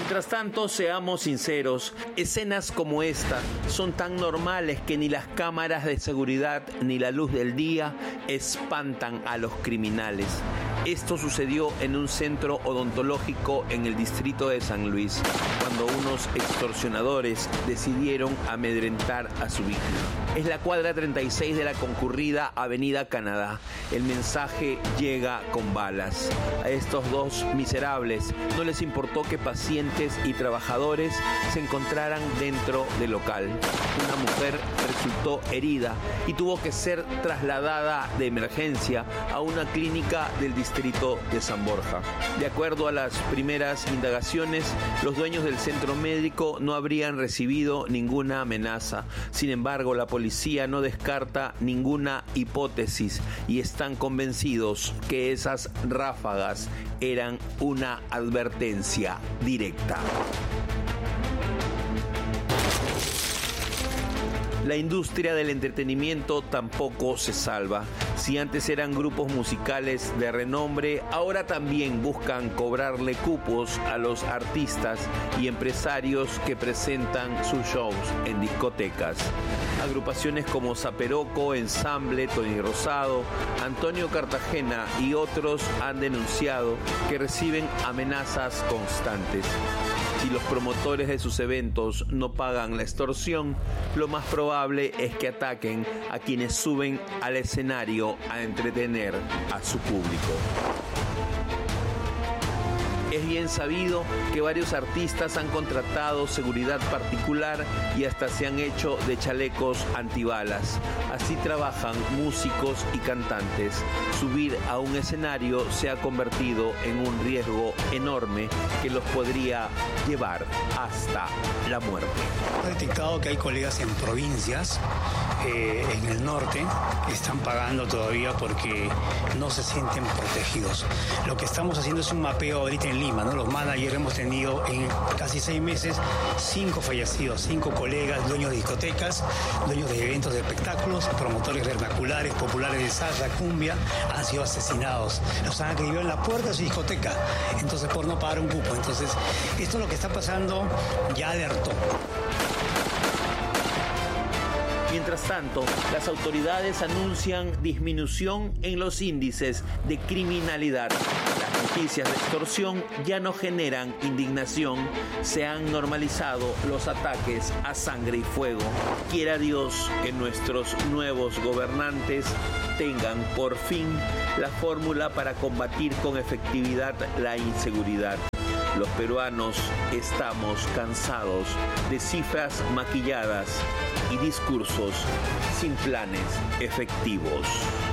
Mientras tanto, seamos sinceros, escenas como esta son tan normales que ni las cámaras de seguridad ni la luz del día espantan a los criminales. Esto sucedió en un centro odontológico en el distrito de San Luis, cuando unos extorsionadores decidieron amedrentar a su víctima. Es la cuadra 36 de la concurrida Avenida Canadá. El mensaje llega con balas. A estos dos miserables no les importó que pacientes y trabajadores se encontraran dentro del local. Una mujer resultó herida y tuvo que ser trasladada de emergencia a una clínica del distrito de San Borja. De acuerdo a las primeras indagaciones, los dueños del centro médico no habrían recibido ninguna amenaza. Sin embargo, la policía no descarta ninguna hipótesis y están convencidos que esas ráfagas eran una advertencia directa. La industria del entretenimiento tampoco se salva. Si antes eran grupos musicales de renombre, ahora también buscan cobrarle cupos a los artistas y empresarios que presentan sus shows en discotecas. Agrupaciones como Zaperoco, Ensamble, Tony Rosado, Antonio Cartagena y otros han denunciado que reciben amenazas constantes. Si los promotores de sus eventos no pagan la extorsión, lo más probable es que ataquen a quienes suben al escenario a entretener a su público. Es bien sabido que varios artistas han contratado seguridad particular y hasta se han hecho de chalecos antibalas. Así trabajan músicos y cantantes. Subir a un escenario se ha convertido en un riesgo enorme que los podría llevar hasta la muerte. He detectado que hay colegas en provincias, en el norte, que están pagando todavía porque no se sienten protegidos. Lo que estamos haciendo es un mapeo ahorita en Lima, ¿no? Los managers hemos tenido en casi 6 meses 5 fallecidos, 5 colegas, dueños de discotecas, dueños de eventos de espectáculos, promotores vernaculares, populares de salsa, cumbia, han sido asesinados. Los han agredido en la puerta de su discoteca, entonces por no pagar un cupo. Entonces, esto es lo que está pasando, ya alertó. Mientras tanto, las autoridades anuncian disminución en los índices de criminalidad. Las noticias de extorsión ya no generan indignación, se han normalizado los ataques a sangre y fuego. Quiera Dios que nuestros nuevos gobernantes tengan por fin la fórmula para combatir con efectividad la inseguridad. Los peruanos estamos cansados de cifras maquilladas y discursos sin planes efectivos.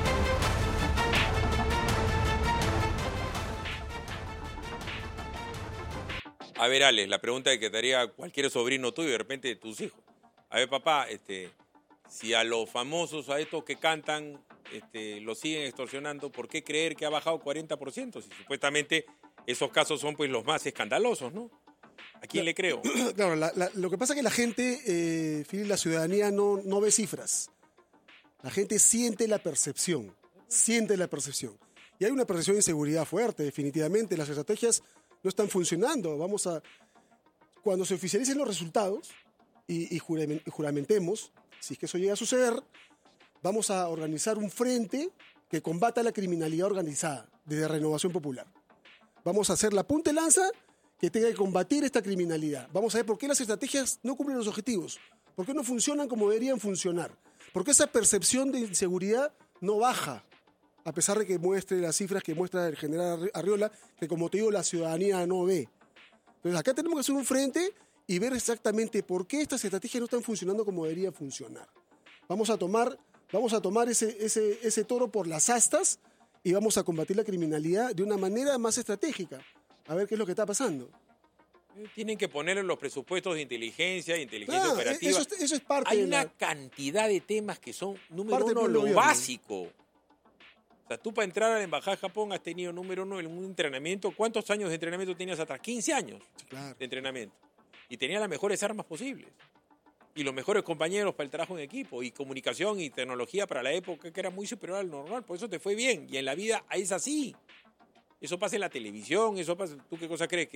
A ver, Alex, la pregunta que te haría cualquier sobrino tuyo, de repente de tus hijos. A ver, papá, si a los famosos, a estos que cantan, los siguen extorsionando, ¿por qué creer que ha bajado 40%? Si supuestamente esos casos son pues los más escandalosos, ¿no? ¿A quién le creo? Claro, lo que pasa es que la gente, la ciudadanía no ve cifras. La gente siente la percepción. Y hay una percepción de inseguridad fuerte, definitivamente. Las estrategias no están funcionando. Cuando se oficialicen los resultados y juramentemos, si es que eso llega a suceder, vamos a organizar un frente que combata la criminalidad organizada desde Renovación Popular. Vamos a hacer la punta de lanza que tenga que combatir esta criminalidad. Vamos a ver por qué las estrategias no cumplen los objetivos, por qué no funcionan como deberían funcionar, por qué esa percepción de inseguridad no baja, a pesar de que muestre las cifras que muestra el general Arriola, que como te digo, la ciudadanía no ve. Entonces acá tenemos que hacer un frente y ver exactamente por qué estas estrategias no están funcionando como deberían funcionar. Vamos a tomar ese toro por las astas y vamos a combatir la criminalidad de una manera más estratégica. A ver qué es lo que está pasando. Tienen que poner en los presupuestos de inteligencia operativa. Eso es parte Hay una cantidad de temas que son, número uno, lo básico. O sea, tú para entrar a la Embajada de Japón has tenido, número uno, en un entrenamiento. ¿Cuántos años de entrenamiento tenías atrás? 15 años de entrenamiento. Y tenías las mejores armas posibles. Y los mejores compañeros para el trabajo en equipo. Y comunicación y tecnología para la época que era muy superior al normal. Por eso te fue bien. Y en la vida es así. Eso pasa en la televisión, eso pasa. ¿Tú qué cosa crees? Que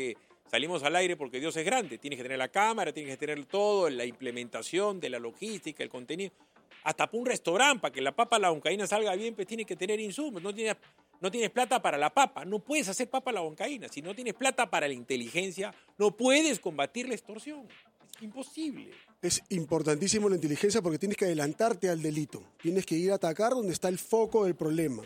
Salimos al aire porque Dios es grande. Tienes que tener la cámara, tienes que tener todo, la implementación de la logística, el contenido. Hasta para un restaurante, para que la papa a la huancaína salga bien, pues tienes que tener insumos. No tienes plata para la papa. No puedes hacer papa a la huancaína. Si no tienes plata para la inteligencia, no puedes combatir la extorsión. Es imposible. Es importantísimo la inteligencia porque tienes que adelantarte al delito. Tienes que ir a atacar donde está el foco del problema.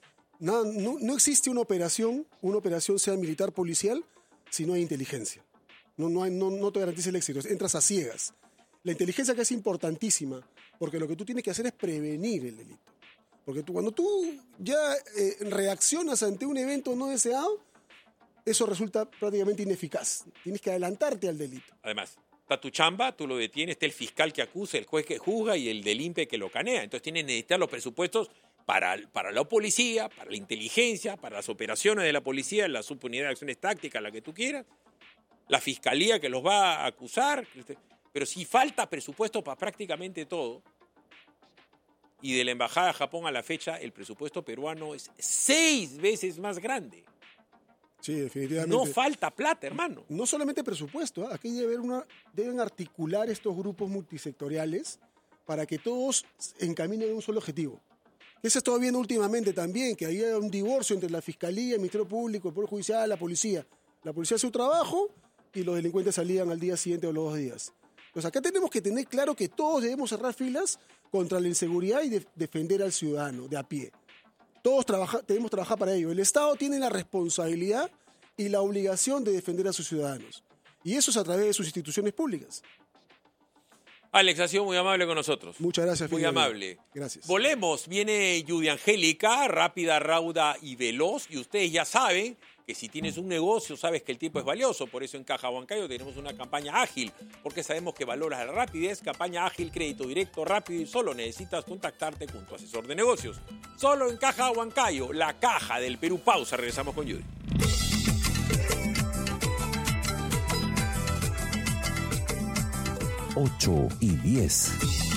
No existe una operación sea militar, policial, si no hay inteligencia. No te garantiza el éxito. Entras a ciegas. La inteligencia que es importantísima, porque lo que tú tienes que hacer es prevenir el delito. Porque cuando tú ya reaccionas ante un evento no deseado, eso resulta prácticamente ineficaz. Tienes que adelantarte al delito. Además, está tu chamba, tú lo detienes, está el fiscal que acusa, el juez que juzga y el del INPE que lo canea. Entonces tienes que necesitar los presupuestos para la policía, para la inteligencia, para las operaciones de la policía, la subunidad de acciones tácticas, la que tú quieras, la fiscalía que los va a acusar. Pero si falta presupuesto para prácticamente todo, y de la Embajada de Japón a la fecha, el presupuesto peruano es 6 veces más grande. Sí, definitivamente. No falta plata, hermano. No solamente presupuesto, ¿eh? Aquí deben articular estos grupos multisectoriales para que todos encaminen a un solo objetivo. Eso he estado viendo últimamente también, que había un divorcio entre la Fiscalía, el Ministerio Público, el Poder Judicial, la Policía. La Policía hace su trabajo y los delincuentes salían al día siguiente o los 2 días. Pues acá tenemos que tener claro que todos debemos cerrar filas contra la inseguridad y defender al ciudadano de a pie. Todos debemos trabajar para ello. El Estado tiene la responsabilidad y la obligación de defender a sus ciudadanos. Y eso es a través de sus instituciones públicas. Alex, ha sido muy amable con nosotros. Muchas gracias. Muy amable. Gracias. Volvemos. Viene Judy Angélica, rápida, rauda y veloz. Y ustedes ya saben que si tienes un negocio, sabes que el tiempo es valioso. Por eso en Caja Huancayo tenemos una campaña ágil, porque sabemos que valoras la rapidez. Campaña ágil, crédito directo, rápido y solo necesitas contactarte con tu asesor de negocios. Solo en Caja Huancayo, la caja del Perú. Pausa, regresamos con Judy. Ocho y 10.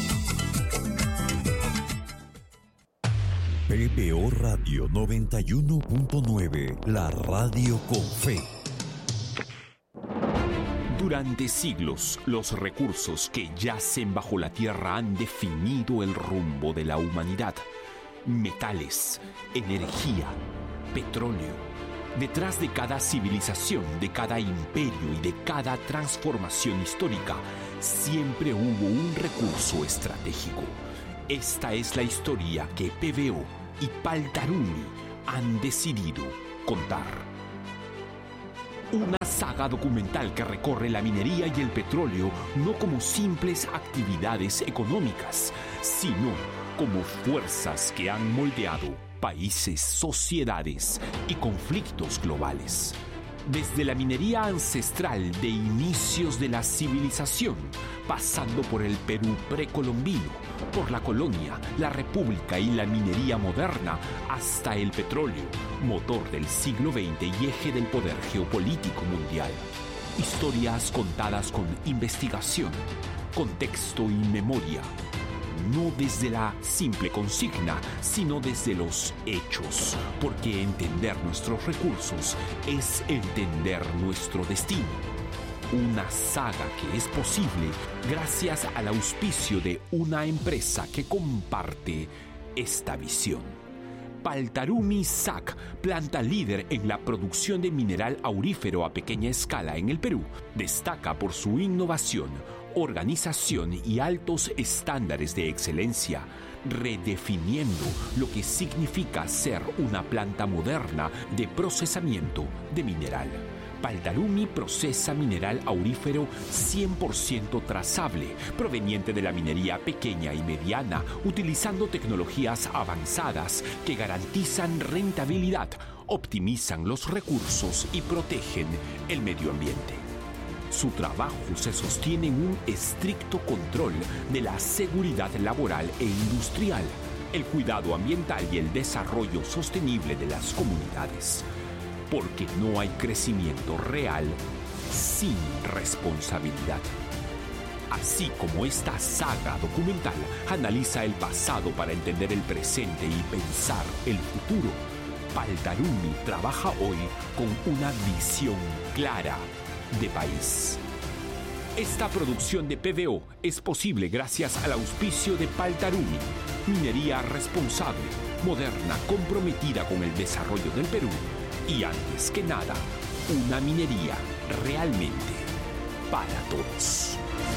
PPO Radio 91.9, la radio con fe. Durante siglos, los recursos que yacen bajo la tierra han definido el rumbo de la humanidad. Metales, energía, petróleo. Detrás de cada civilización, de cada imperio y de cada transformación histórica, siempre hubo un recurso estratégico. Esta es la historia que PBO y Paltarumi han decidido contar. Una saga documental que recorre la minería y el petróleo no como simples actividades económicas, sino como fuerzas que han moldeado países, sociedades y conflictos globales. Desde la minería ancestral de inicios de la civilización, pasando por el Perú precolombino, por la colonia, la república y la minería moderna, hasta el petróleo, motor del siglo XX y eje del poder geopolítico mundial. Historias contadas con investigación, contexto y memoria. No desde la simple consigna, sino desde los hechos, porque entender nuestros recursos es entender nuestro destino. Una saga que es posible gracias al auspicio de una empresa que comparte esta visión. Paltarumi SAC, planta líder en la producción de mineral aurífero a pequeña escala en el Perú, destaca por su innovación, organización y altos estándares de excelencia, redefiniendo lo que significa ser una planta moderna de procesamiento de mineral. Paltarumi procesa mineral aurífero 100% trazable, proveniente de la minería pequeña y mediana, utilizando tecnologías avanzadas que garantizan rentabilidad, optimizan los recursos y protegen el medio ambiente. Su trabajo se sostiene en un estricto control de la seguridad laboral e industrial, el cuidado ambiental y el desarrollo sostenible de las comunidades. Porque no hay crecimiento real sin responsabilidad. Así como esta saga documental analiza el pasado para entender el presente y pensar el futuro, Paltarumi trabaja hoy con una visión clara de país. Esta producción de PBO es posible gracias al auspicio de Paltarumi, minería responsable, moderna, comprometida con el desarrollo del Perú y, antes que nada, una minería realmente para todos.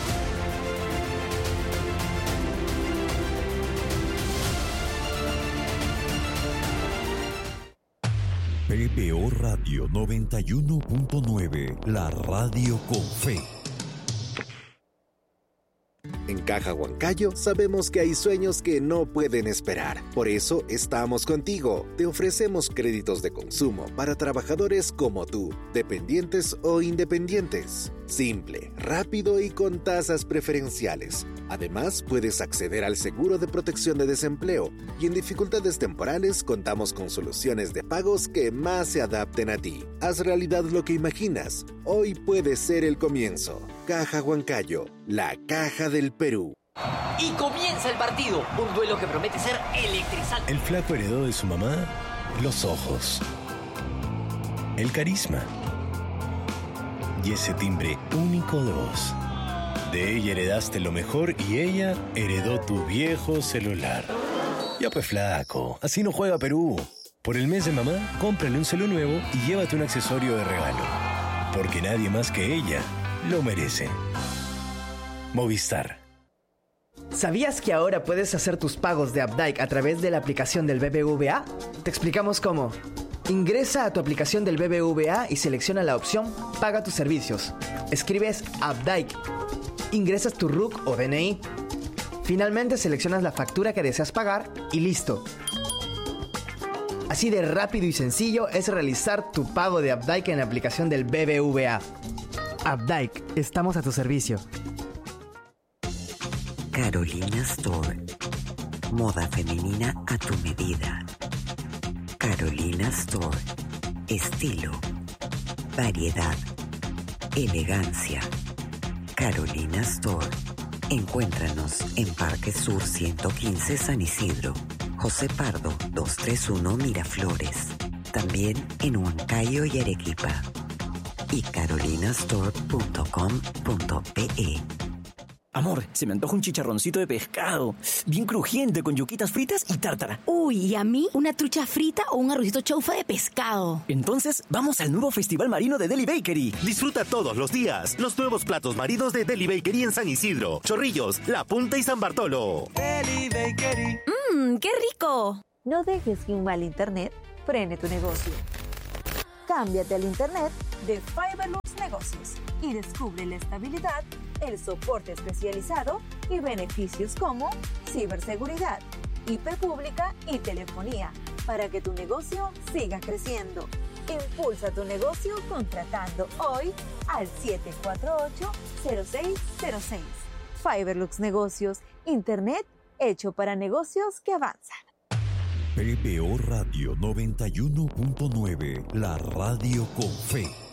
PBO Radio 91.9, la radio con fe. En Caja Huancayo sabemos que hay sueños que no pueden esperar. Por eso estamos contigo. Te ofrecemos créditos de consumo para trabajadores como tú, dependientes o independientes. Simple, rápido y con tasas preferenciales. Además, puedes acceder al seguro de protección de desempleo y en dificultades temporales contamos con soluciones de pagos que más se adapten a ti. Haz realidad lo que imaginas. Hoy puede ser el comienzo. Caja Huancayo, la caja del Perú. Y comienza el partido, un duelo que promete ser electrizante. El flaco heredó de su mamá los ojos, el carisma y ese timbre único de voz. De ella heredaste lo mejor y ella heredó tu viejo celular. Ya pues flaco, así no juega Perú. Por el mes de mamá, cómprale un celu nuevo y llévate un accesorio de regalo. Porque nadie más que ella lo merece. Movistar. ¿Sabías que ahora puedes hacer tus pagos de Updike a través de la aplicación del BBVA? Te explicamos cómo. Ingresa a tu aplicación del BBVA y selecciona la opción Paga tus servicios. Escribes Updike. Ingresas tu RUC o DNI. Finalmente seleccionas la factura que deseas pagar y listo. Así de rápido y sencillo es realizar tu pago de Updike en la aplicación del BBVA. Updike, estamos a tu servicio. Carolina Store. Moda femenina a tu medida. Carolina Store. Estilo, variedad, elegancia. Carolina Store. Encuéntranos en Parque Sur 115 San Isidro, José Pardo 231 Miraflores. También en Huancayo y Arequipa. Y carolinastore.com.pe. Amor, se me antoja un chicharroncito de pescado, bien crujiente, con yuquitas fritas y tártara. Uy, ¿y a mí? ¿Una trucha frita o un arrocito chaufa de pescado? Entonces, vamos al nuevo Festival Marino de Deli Bakery. Disfruta todos los días los nuevos platos marinos de Deli Bakery en San Isidro, Chorrillos, La Punta y San Bartolo. Deli Bakery. ¡Qué rico! No dejes que un mal internet frene tu negocio. Cámbiate al internet de Fiberlux Negocios y descubre la estabilidad, el soporte especializado y beneficios como ciberseguridad, IP pública y telefonía para que tu negocio siga creciendo. Impulsa tu negocio contratando hoy al 748-0606. Fiberlux Negocios, internet hecho para negocios que avanzan. PBO Radio 91.9, la radio con fe.